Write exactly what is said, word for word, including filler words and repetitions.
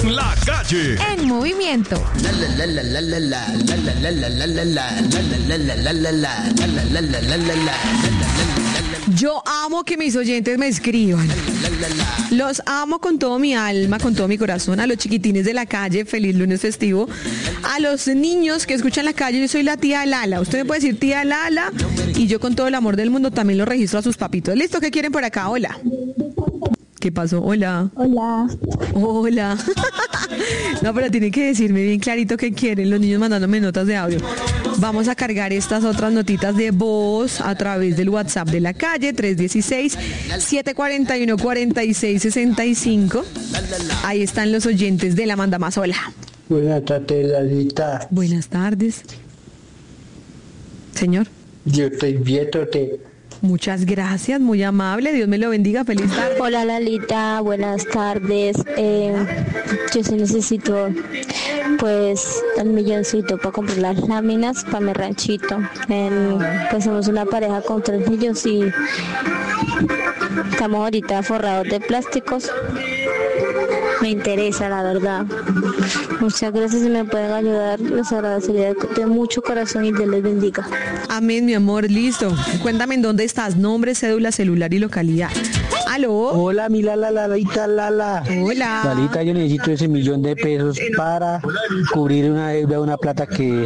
La Calle. En movimiento. Yo amo que mis oyentes me escriban. Los amo con todo mi alma, con todo mi corazón. A los chiquitines de la calle, feliz lunes festivo. A los niños que escuchan la calle, yo soy la tía Lala. Usted me puede decir tía Lala y yo con todo el amor del mundo también lo registro a sus papitos. ¿Listo? ¿Qué quieren por acá? Hola. ¿Qué pasó? Hola. Hola. Hola. No, pero tienen que decirme bien clarito qué quieren. Los niños mandándome notas de audio. Vamos a cargar estas otras notitas de voz a través del WhatsApp de la calle, tres uno seis, siete cuatro uno, cuatro seis seis cinco. Ahí están los oyentes de La Manda Más. Hola. Buenas tardes, Lalita. Buenas tardes. Señor. Yo estoy viéndote. Muchas gracias, muy amable. Dios me lo bendiga. Feliz tarde. Hola Lalita, buenas tardes. Eh, yo sí necesito pues un milloncito para comprar las láminas para mi ranchito. En, pues somos una pareja con tres niños y estamos ahorita forrados de plásticos. Me interesa, la verdad. Muchas gracias, si me pueden ayudar, les agradecería de mucho corazón y Dios les bendiga. Amén, mi amor, listo. Cuéntame en dónde estás, nombre, cédula, celular y localidad. ¿Aló? Hola, mi Lala, Lalita, Lala. Hola. Lalita, yo necesito ese millón de pesos para cubrir una deuda, una plata que